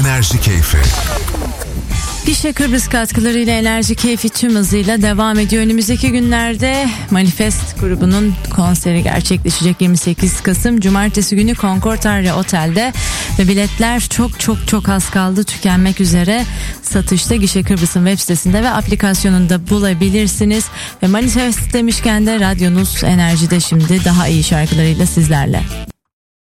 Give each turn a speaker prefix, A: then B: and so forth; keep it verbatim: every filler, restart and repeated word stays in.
A: Enerji Keyfi.
B: Gişe Kıbrıs katkılarıyla Enerji Keyfi tüm hızıyla devam ediyor. Önümüzdeki günlerde Manifest grubunun konseri gerçekleşecek yirmi sekiz Kasım Cumartesi günü Concord Aria Otel'de ve biletler çok çok çok az kaldı, tükenmek üzere. Satışta Gişe Kıbrıs'ın web sitesinde ve aplikasyonunda bulabilirsiniz. Ve Manifest demişken de radyonuz Enerji'de şimdi daha iyi şarkılarıyla sizlerle.